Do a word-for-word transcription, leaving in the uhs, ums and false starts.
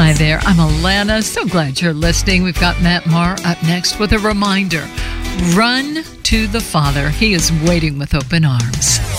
Hi there, I'm Alana. So glad you're listening. We've got Matt Maher up next with a reminder. Run to the Father. He is waiting with open arms.